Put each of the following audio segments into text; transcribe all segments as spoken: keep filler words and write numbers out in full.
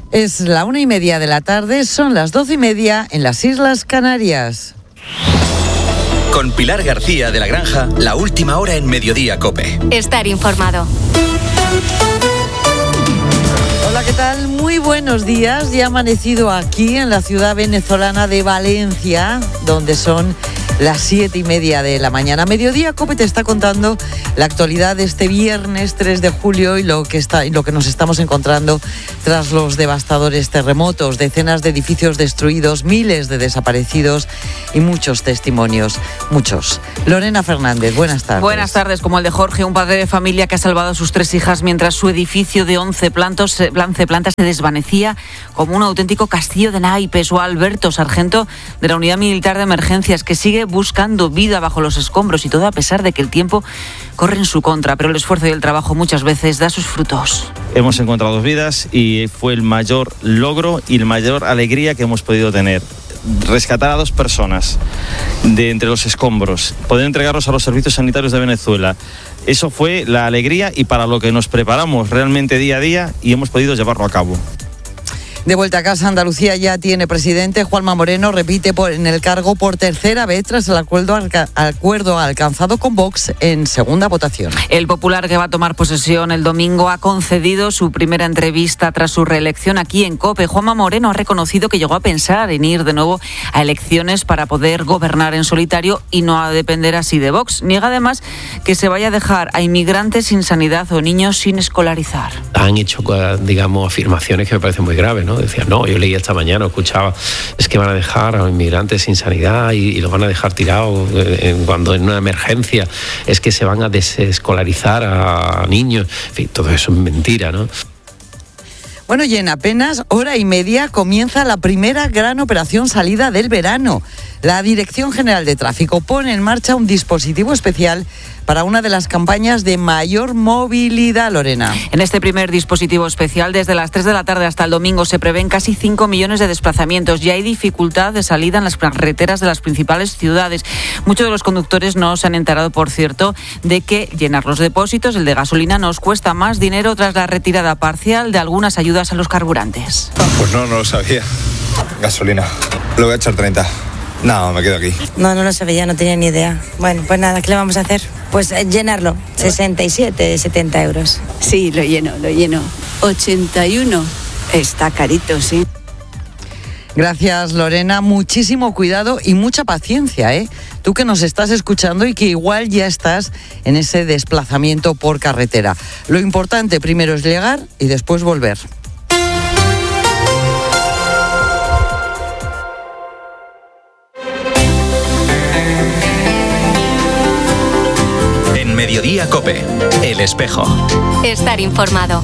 Es la una y media de la tarde, son las doce y media en las Islas Canarias. Con Pilar García de la Granja, la última hora en Mediodía COPE. Estar informado. Hola, ¿qué tal? Muy buenos días. Ya ha amanecido aquí en la ciudad venezolana de Valencia, donde son las siete y media de la mañana. Mediodía COPE te está contando la actualidad de este viernes tres de julio y lo que está y lo que nos estamos encontrando tras los devastadores terremotos, decenas de edificios destruidos, miles de desaparecidos y muchos testimonios, muchos. Lorena Fernández, buenas tardes. Buenas tardes. Como el de Jorge, un padre de familia que ha salvado a sus tres hijas mientras su edificio de once plantas, once plantas se desvanecía como un auténtico castillo de naipes, o Alberto, sargento de la Unidad Militar de Emergencias, que sigue buscando vida bajo los escombros, y todo a pesar de que el tiempo corre en su contra, pero el esfuerzo y el trabajo muchas veces da sus frutos. Hemos encontrado dos vidas y fue el mayor logro y la mayor alegría que hemos podido tener. Rescatar a dos personas de entre los escombros, poder entregarlos a los servicios sanitarios de Venezuela. Eso fue la alegría y para lo que nos preparamos realmente día a día y hemos podido llevarlo a cabo. De vuelta a casa, Andalucía ya tiene presidente. Juanma Moreno repite por, en el cargo por tercera vez tras el acuerdo, alca, acuerdo alcanzado con Vox en segunda votación. El popular, que va a tomar posesión el domingo, ha concedido su primera entrevista tras su reelección aquí en COPE. Juanma Moreno ha reconocido que llegó a pensar en ir de nuevo a elecciones para poder gobernar en solitario y no a depender así de Vox. Niega además que se vaya a dejar a inmigrantes sin sanidad o niños sin escolarizar. Han hecho, digamos, afirmaciones que me parecen muy graves, ¿no? Decía, no, yo leí esta mañana, escuchaba, es que van a dejar a los inmigrantes sin sanidad y, y los van a dejar tirados en, cuando en una emergencia, es que se van a desescolarizar a niños, en fin, todo eso es mentira, ¿no? Bueno, y en apenas hora y media comienza la primera gran operación salida del verano. La Dirección General de Tráfico pone en marcha un dispositivo especial para una de las campañas de mayor movilidad, Lorena. En este primer dispositivo especial, desde las tres de la tarde hasta el domingo, se prevén casi cinco millones de desplazamientos. Ya hay dificultad de salida en las carreteras de las principales ciudades. Muchos de los conductores no se han enterado, por cierto, de que llenar los depósitos, el de gasolina, nos cuesta más dinero tras la retirada parcial de algunas ayudas a los carburantes. Pues no, no lo sabía. Gasolina. Le voy a echar treinta. No, me quedo aquí. No, no lo sabía, no tenía ni idea. Bueno, pues nada, ¿qué le vamos a hacer? Pues eh, llenarlo, sesenta y siete, setenta euros. Sí, lo lleno, lo lleno. ochenta y uno, está carito, sí. Gracias, Lorena. Muchísimo cuidado y mucha paciencia, ¿eh? Tú que nos estás escuchando y que igual ya estás en ese desplazamiento por carretera. Lo importante primero es llegar y después volver. Mediodía COPE, El Espejo. Estar informado.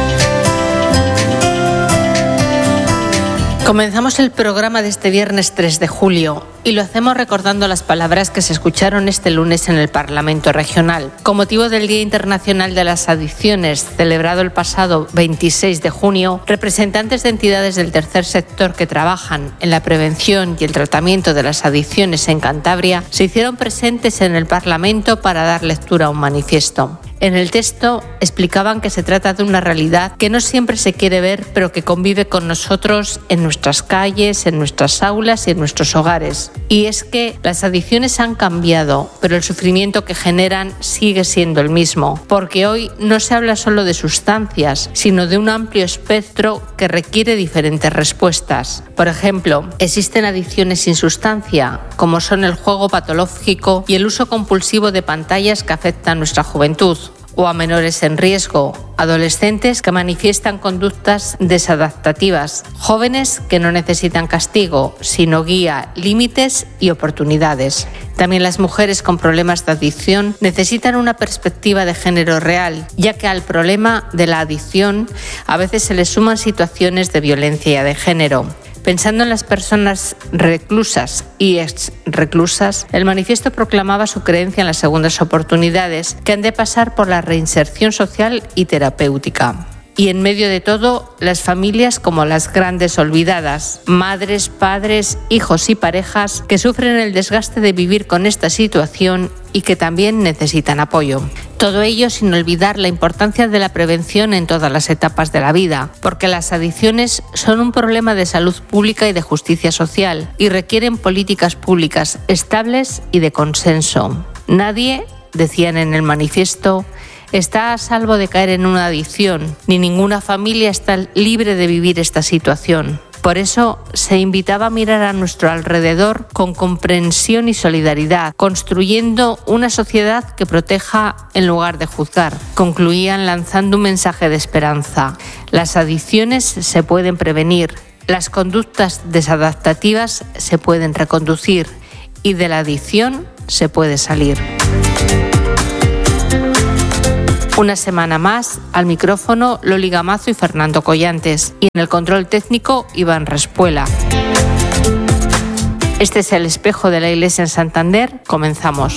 Comenzamos el programa de este viernes tres de julio y lo hacemos recordando las palabras que se escucharon este lunes en el Parlamento Regional. Con motivo del Día Internacional de las Adicciones, celebrado el pasado veintiséis de junio, representantes de entidades del tercer sector que trabajan en la prevención y el tratamiento de las adicciones en Cantabria se hicieron presentes en el Parlamento para dar lectura a un manifiesto. En el texto explicaban que se trata de una realidad que no siempre se quiere ver, pero que convive con nosotros en nuestras calles, en nuestras aulas y en nuestros hogares. Y es que las adicciones han cambiado, pero el sufrimiento que generan sigue siendo el mismo, porque hoy no se habla solo de sustancias, sino de un amplio espectro que requiere diferentes respuestas. Por ejemplo, existen adicciones sin sustancia, como son el juego patológico y el uso compulsivo de pantallas que afectan a nuestra juventud, o a menores en riesgo, adolescentes que manifiestan conductas desadaptativas, jóvenes que no necesitan castigo, sino guía, límites y oportunidades. También las mujeres con problemas de adicción necesitan una perspectiva de género real, ya que al problema de la adicción a veces se les suman situaciones de violencia de género. Pensando en las personas reclusas y ex-reclusas, el manifiesto proclamaba su creencia en las segundas oportunidades que han de pasar por la reinserción social y terapéutica. Y en medio de todo, las familias como las grandes olvidadas, madres, padres, hijos y parejas que sufren el desgaste de vivir con esta situación y que también necesitan apoyo. Todo ello sin olvidar la importancia de la prevención en todas las etapas de la vida, porque las adicciones son un problema de salud pública y de justicia social y requieren políticas públicas estables y de consenso. Nadie, decían en el manifiesto, está a salvo de caer en una adicción, ni ninguna familia está libre de vivir esta situación. Por eso se invitaba a mirar a nuestro alrededor con comprensión y solidaridad, construyendo una sociedad que proteja en lugar de juzgar. Concluían lanzando un mensaje de esperanza. Las adicciones se pueden prevenir, las conductas desadaptativas se pueden reconducir y de la adicción se puede salir. Una semana más, al micrófono Loli Gamazo y Fernando Collantes, y en el control técnico Iván Respuela. Este es el espejo de la Iglesia en Santander. Comenzamos.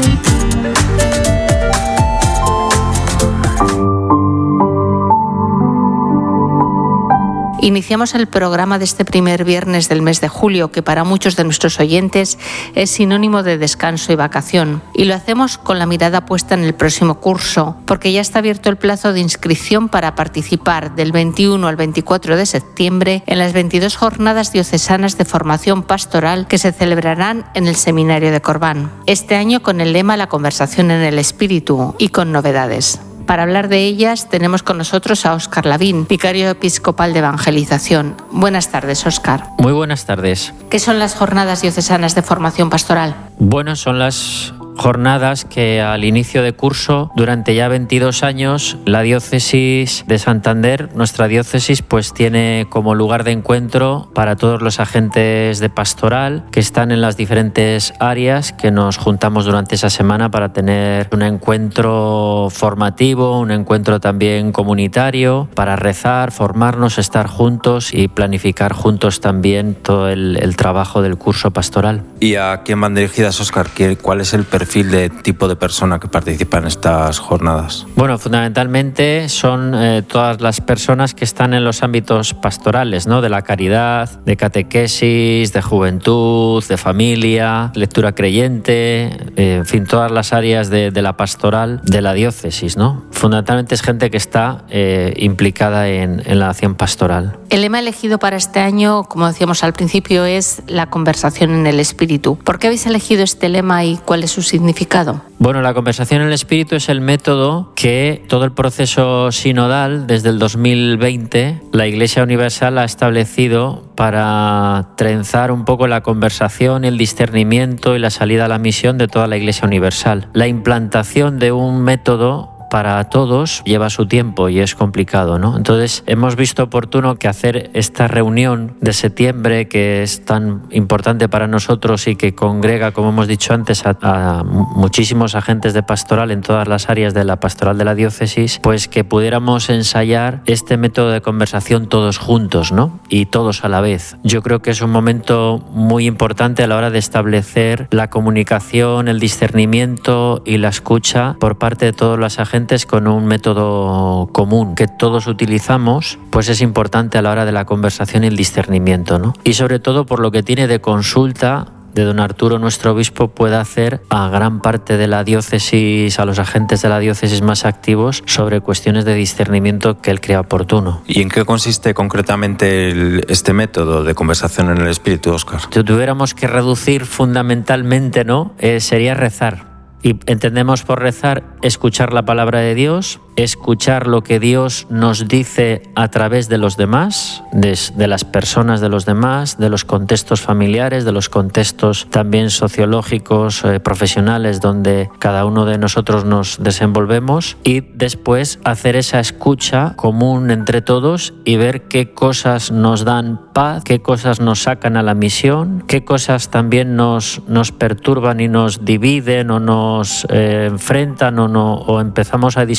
Iniciamos el programa de este primer viernes del mes de julio, que para muchos de nuestros oyentes es sinónimo de descanso y vacación. Y lo hacemos con la mirada puesta en el próximo curso, porque ya está abierto el plazo de inscripción para participar del veintiuno al veinticuatro de septiembre en las veintidós jornadas diocesanas de formación pastoral que se celebrarán en el Seminario de Corbán. Este año con el lema La conversación en el espíritu y con novedades. Para hablar de ellas tenemos con nosotros a Óscar Lavín, vicario episcopal de evangelización. Buenas tardes, Óscar. Muy buenas tardes. ¿Qué son las jornadas diocesanas de formación pastoral? Bueno, son las jornadas que al inicio de curso, durante ya veintidós años, la diócesis de Santander, nuestra diócesis, pues tiene como lugar de encuentro para todos los agentes de pastoral que están en las diferentes áreas, que nos juntamos durante esa semana para tener un encuentro formativo, un encuentro también comunitario, para rezar, formarnos, estar juntos y planificar juntos también todo el, el trabajo del curso pastoral. ¿Y a quién van dirigidas, Óscar? ¿Cuál es el perfil de tipo de persona que participa en estas jornadas? Bueno, fundamentalmente son eh, todas las personas que están en los ámbitos pastorales, ¿no? De la caridad, de catequesis, de juventud, de familia, lectura creyente, eh, en fin, todas las áreas de, de la pastoral de la diócesis, ¿no? Fundamentalmente es gente que está eh, implicada en, en la acción pastoral. El lema elegido para este año, como decíamos al principio, es la conversación en el espíritu. ¿Por qué habéis elegido este lema y cuál es su significado? Bueno, la conversación en el espíritu es el método que todo el proceso sinodal, desde el dos mil veinte, la Iglesia Universal ha establecido para trenzar un poco la conversación, el discernimiento y la salida a la misión de toda la Iglesia Universal. La implantación de un método para todos lleva su tiempo y es complicado, ¿no? Entonces hemos visto oportuno que hacer esta reunión de septiembre, que es tan importante para nosotros y que congrega, como hemos dicho antes, a, a muchísimos agentes de pastoral en todas las áreas de la pastoral de la diócesis, pues que pudiéramos ensayar este método de conversación todos juntos, ¿no? Y todos a la vez. Yo creo que es un momento muy importante a la hora de establecer la comunicación, el discernimiento y la escucha por parte de todos los agentes con un método común que todos utilizamos, pues es importante a la hora de la conversación y el discernimiento, ¿no? Y sobre todo por lo que tiene de consulta de don Arturo, nuestro obispo, pueda hacer a gran parte de la diócesis, a los agentes de la diócesis más activos, sobre cuestiones de discernimiento que él crea oportuno. ¿Y en qué consiste concretamente el, este método de conversación en el espíritu, Óscar? Si tuviéramos que reducir fundamentalmente, ¿no? Eh, sería rezar. Y entendemos por rezar escuchar la palabra de Dios, escuchar lo que Dios nos dice a través de los demás, de, de las personas de los demás, de los contextos familiares, de los contextos también sociológicos, eh, profesionales, donde cada uno de nosotros nos desenvolvemos, y después hacer esa escucha común entre todos y ver qué cosas nos dan paz, qué cosas nos sacan a la misión, qué cosas también nos, nos perturban y nos dividen o nos eh, enfrentan o, no, o empezamos a discutir,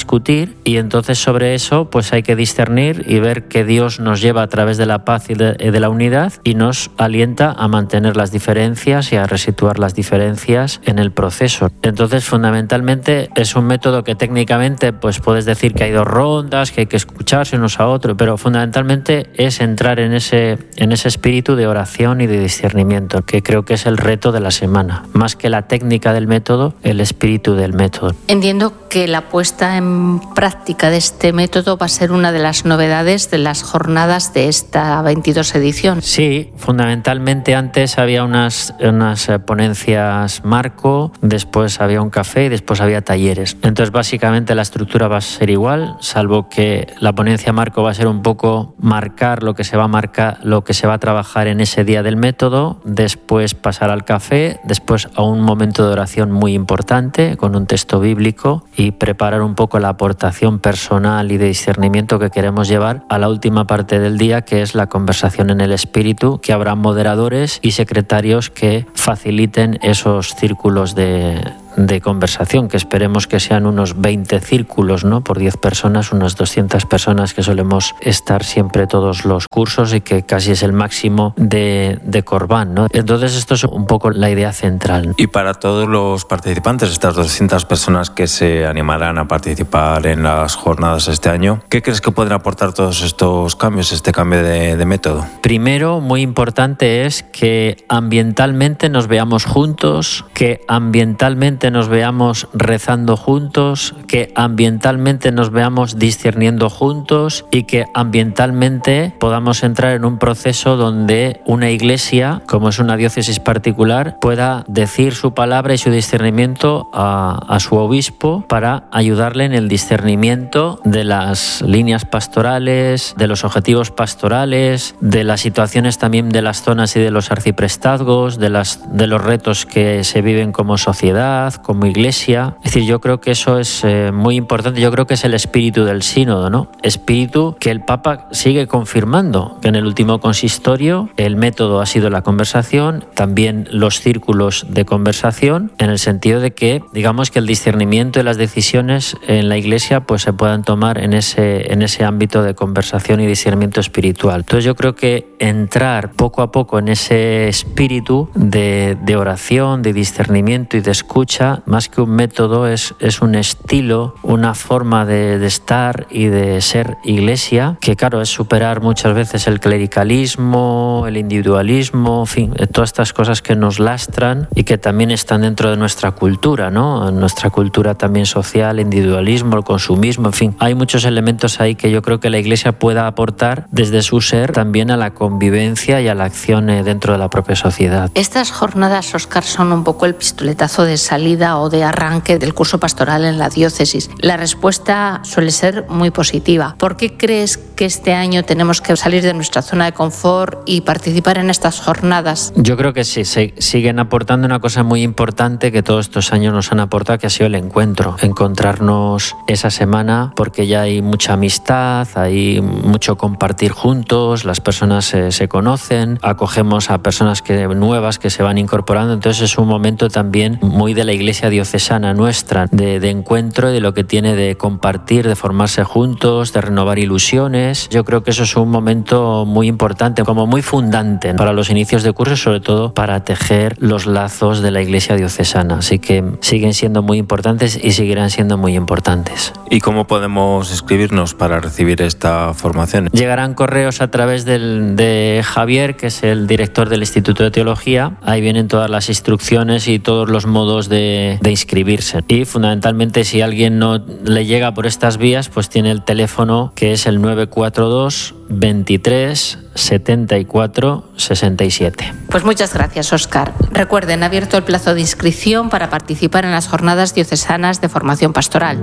discernir, y entonces sobre eso pues hay que discernir y ver que Dios nos lleva a través de la paz y de, de la unidad y nos alienta a mantener las diferencias y a resituar las diferencias en el proceso. Entonces fundamentalmente es un método que técnicamente pues puedes decir que hay dos rondas, que hay que escucharse unos a otros, pero fundamentalmente es entrar en ese, en ese espíritu de oración y de discernimiento, que creo que es el reto de la semana. Más que la técnica del método, el espíritu del método. Entiendo que la puesta en práctica de este método va a ser una de las novedades de las jornadas de esta veintidós edición. Sí, fundamentalmente antes había unas, unas ponencias marco, después había un café y después había talleres. Entonces básicamente la estructura va a ser igual, salvo que la ponencia marco va a ser un poco marcar lo que se va a marcar, lo que se va a trabajar en ese día del método, después pasar al café, después a un momento de oración muy importante con un texto bíblico y preparar un poco la aportación personal y de discernimiento que queremos llevar a la última parte del día, que es la conversación en el espíritu, que habrá moderadores y secretarios que faciliten esos círculos de de conversación, que esperemos que sean unos veinte círculos, ¿no? Por diez personas, unas doscientas personas que solemos estar siempre todos los cursos y que casi es el máximo de, de Corbán, ¿no? Entonces esto es un poco la idea central. Y para todos los participantes, estas doscientas personas que se animarán a participar en las jornadas este año, ¿qué crees que pueden aportar todos estos cambios, este cambio de, de método? Primero, muy importante es que ambientalmente nos veamos juntos, que ambientalmente nos veamos rezando juntos, que ambientalmente nos veamos discerniendo juntos y que ambientalmente podamos entrar en un proceso donde una iglesia, como es una diócesis particular, pueda decir su palabra y su discernimiento a, a su obispo para ayudarle en el discernimiento de las líneas pastorales, de los objetivos pastorales, de las situaciones también de las zonas y de los arciprestazgos, de, las, de los retos que se viven como sociedad, como iglesia. Es decir, yo creo que eso es eh, muy importante. Yo creo que es el espíritu del sínodo, ¿no? Espíritu que el Papa sigue confirmando, que en el último consistorio el método ha sido la conversación, también los círculos de conversación, en el sentido de que, digamos, que el discernimiento y las decisiones en la iglesia pues se puedan tomar en ese, en ese ámbito de conversación y discernimiento espiritual. Entonces yo creo que entrar poco a poco en ese espíritu de, de oración, de discernimiento y de escucha, más que un método, es, es un estilo, una forma de, de estar y de ser iglesia, que claro, es superar muchas veces el clericalismo, el individualismo, en fin, todas estas cosas que nos lastran y que también están dentro de nuestra cultura, ¿no? Nuestra cultura también social, el individualismo, el consumismo, en fin, hay muchos elementos ahí que yo creo que la iglesia pueda aportar desde su ser también a la convivencia y a la acción dentro de la propia sociedad. Estas jornadas, Óscar, son un poco el pistoletazo de salida o de arranque del curso pastoral en la diócesis. La respuesta suele ser muy positiva. ¿Por qué crees que este año tenemos que salir de nuestra zona de confort y participar en estas jornadas? Yo creo que sí, se siguen aportando una cosa muy importante que todos estos años nos han aportado, que ha sido el encuentro. Encontrarnos esa semana, porque ya hay mucha amistad, hay mucho compartir juntos, las personas se, se conocen, acogemos a personas que, nuevas que se van incorporando, entonces es un momento también muy de la iglesia diocesana nuestra, de, de encuentro y de lo que tiene de compartir, de formarse juntos, de renovar ilusiones. Yo creo que eso es un momento muy importante, como muy fundante para los inicios de curso, sobre todo para tejer los lazos de la iglesia diocesana. Así que siguen siendo muy importantes y seguirán siendo muy importantes. ¿Y cómo podemos inscribirnos para recibir esta formación? Llegarán correos a través del, de Javier, que es el director del Instituto de Teología. Ahí vienen todas las instrucciones y todos los modos de, de inscribirse. Y fundamentalmente, si alguien no le llega por estas vías, pues tiene el teléfono que es el nueve cuatro dos, veintitrés, setenta y cuatro, sesenta y siete. Pues muchas gracias, Óscar. Recuerden, abierto el plazo de inscripción para participar en las jornadas diocesanas de formación pastoral.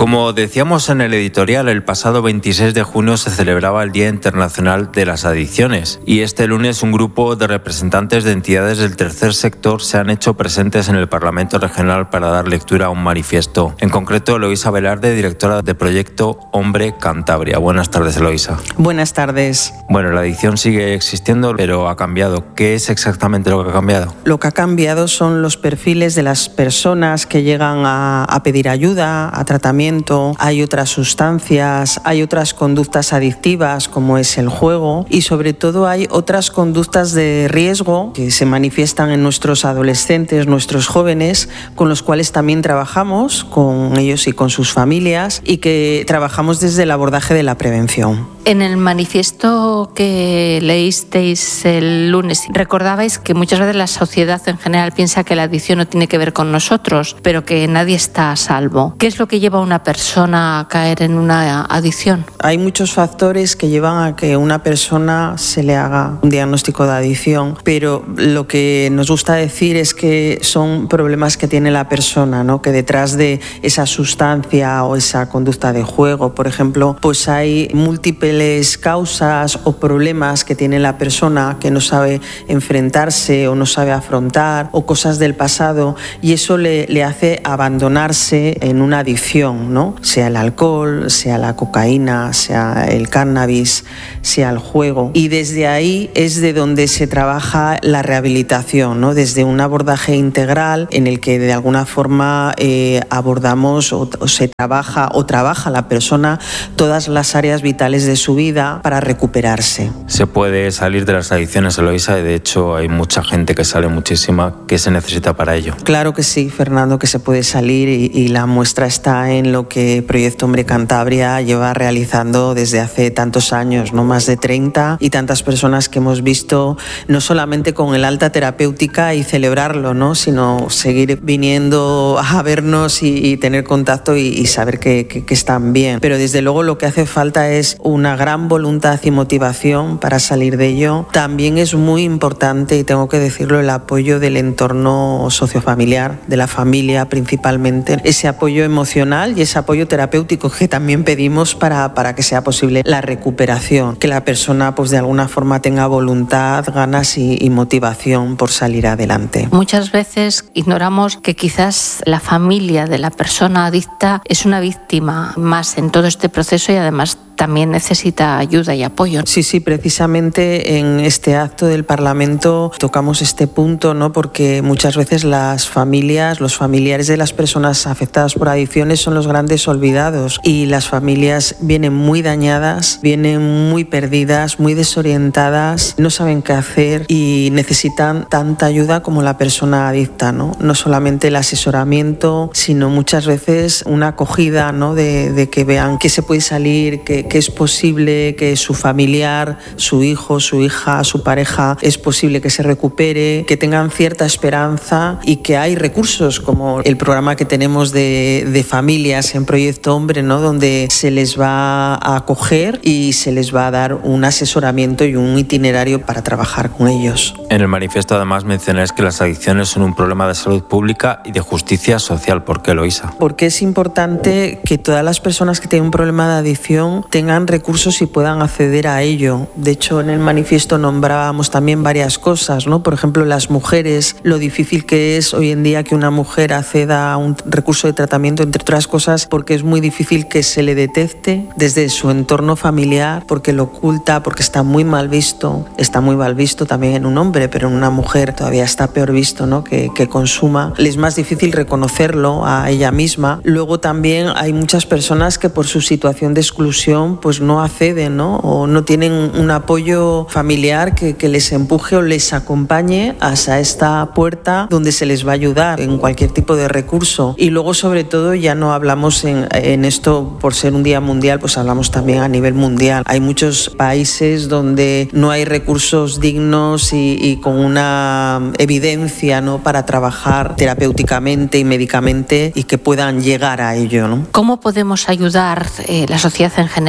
Como decíamos en el editorial, el pasado veintiséis de junio se celebraba el Día Internacional de las Adicciones y este lunes un grupo de representantes de entidades del tercer sector se han hecho presentes en el Parlamento Regional para dar lectura a un manifiesto. En concreto, Eloísa Velarde, directora de proyecto Hombre Cantabria. Buenas tardes, Eloísa. Buenas tardes. Bueno, la adicción sigue existiendo, pero ha cambiado. ¿Qué es exactamente lo que ha cambiado? Lo que ha cambiado son los perfiles de las personas que llegan a, a pedir ayuda, a tratamiento. Hay otras sustancias, hay otras conductas adictivas como es el juego y sobre todo hay otras conductas de riesgo que se manifiestan en nuestros adolescentes, nuestros jóvenes, con los cuales también trabajamos, con ellos y con sus familias y que trabajamos desde el abordaje de la prevención. En el manifiesto que leísteis el lunes, recordabais que muchas veces la sociedad en general piensa que la adicción no tiene que ver con nosotros, pero que nadie está a salvo. ¿Qué es lo que lleva a una persona a caer en una adicción? Hay muchos factores que llevan a que una persona se le haga un diagnóstico de adicción, pero lo que nos gusta decir es que son problemas que tiene la persona, ¿no? Que detrás de esa sustancia o esa conducta de juego, por ejemplo, pues hay múltiples causas o problemas que tiene la persona que no sabe enfrentarse o no sabe afrontar o cosas del pasado y eso le, le hace abandonarse en una adicción, ¿no? Sea el alcohol, sea la cocaína, sea el cannabis, sea el juego. Y desde ahí es de donde se trabaja la rehabilitación, ¿no? Desde un abordaje integral en el que de alguna forma eh, abordamos o, o se trabaja o trabaja la persona todas las áreas vitales de su vida para recuperarse. Se puede salir de las adicciones, Eloísa, y de hecho hay mucha gente que sale muchísima. ¿Qué se necesita para ello? Claro que sí, Fernando, que se puede salir y, y la muestra está en lo que Proyecto Hombre Cantabria lleva realizando desde hace tantos años, no más de treinta, y tantas personas que hemos visto no solamente con el alta terapéutica y celebrarlo, ¿no? Sino seguir viniendo a vernos y, y tener contacto y, y saber que, que, que están bien. Pero desde luego lo que hace falta es una gran voluntad y motivación para salir de ello. También es muy importante, y tengo que decirlo, el apoyo del entorno sociofamiliar, de la familia principalmente, ese apoyo emocional y ese apoyo terapéutico que también pedimos para, para que sea posible la recuperación, que la persona pues de alguna forma tenga voluntad, ganas y, y motivación por salir adelante. Muchas veces ignoramos que quizás la familia de la persona adicta es una víctima más en todo este proceso y además también necesita ayuda y apoyo. Sí, sí, precisamente en este acto del Parlamento tocamos este punto, ¿no? Porque muchas veces las familias, los familiares de las personas afectadas por adicciones son los grandes olvidados y las familias vienen muy dañadas, vienen muy perdidas, muy desorientadas, no saben qué hacer y necesitan tanta ayuda como la persona adicta, ¿no? No solamente el asesoramiento, sino muchas veces una acogida, ¿no? De, de que vean que se puede salir, que que es posible que su familiar, su hijo, su hija, su pareja, es posible que se recupere, que tengan cierta esperanza y que hay recursos como el programa que tenemos de, de familias en Proyecto Hombre, ¿no? Donde se les va a acoger y se les va a dar un asesoramiento y un itinerario para trabajar con ellos. En el manifiesto además mencionáis que las adicciones son un problema de salud pública y de justicia social. ¿Por qué, Eloísa? Porque es importante que todas las personas que tienen un problema de adicción tengan recursos y puedan acceder a ello. De hecho, en el manifiesto nombrábamos también varias cosas, ¿no? Por ejemplo, las mujeres, lo difícil que es hoy en día que una mujer acceda a un recurso de tratamiento, entre otras cosas, porque es muy difícil que se le detecte desde su entorno familiar, porque lo oculta, porque está muy mal visto. Está muy mal visto también en un hombre, pero en una mujer todavía está peor visto, ¿no? Que, que consuma. Le es más difícil reconocerlo a ella misma. Luego también hay muchas personas que por su situación de exclusión pues no acceden, ¿no? O no tienen un apoyo familiar que, que les empuje o les acompañe hasta esta puerta donde se les va a ayudar en cualquier tipo de recurso. Y luego, sobre todo, ya no hablamos en, en esto por ser un día mundial, pues hablamos también a nivel mundial. Hay muchos países donde no hay recursos dignos y, y con una evidencia, ¿no? Para trabajar terapéuticamente y médicamente y que puedan llegar a ello, ¿no? ¿Cómo podemos ayudar eh, la sociedad en general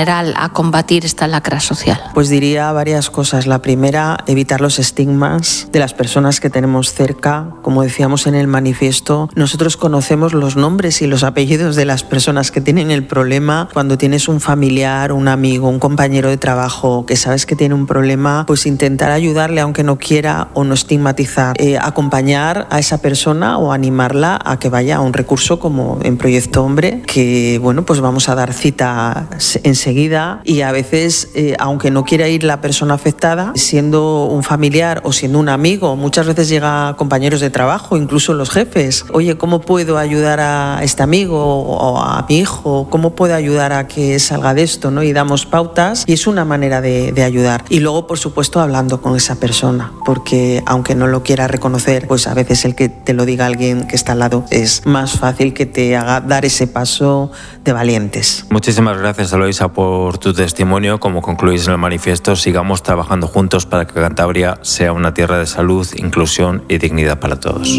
general a combatir esta lacra social? Pues diría varias cosas. La primera, evitar los estigmas de las personas que tenemos cerca. Como decíamos en el manifiesto, nosotros conocemos los nombres y los apellidos de las personas que tienen el problema. Cuando tienes un familiar, un amigo, un compañero de trabajo que sabes que tiene un problema, pues intentar ayudarle aunque no quiera, o no estigmatizar, eh, acompañar a esa persona o animarla a que vaya a un recurso como en Proyecto Hombre, que bueno, pues vamos a dar cita enseguida, y a veces eh, aunque no quiera ir la persona afectada, siendo un familiar o siendo un amigo, muchas veces llega a compañeros de trabajo, incluso los jefes: oye, ¿cómo puedo ayudar a este amigo o a mi hijo? ¿Cómo puedo ayudar a que salga de esto? ¿no? Y damos pautas, y es una manera de, de ayudar. Y luego, por supuesto, hablando con esa persona, porque aunque no lo quiera reconocer, pues a veces el que te lo diga alguien que está al lado es más fácil que te haga dar ese paso de valientes. Muchísimas gracias, Eloisa, por tu testimonio. Como concluís en el manifiesto, sigamos trabajando juntos para que Cantabria sea una tierra de salud, inclusión y dignidad para todos.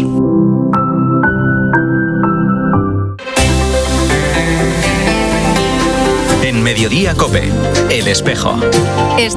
En Mediodía COPE, El Espejo. Está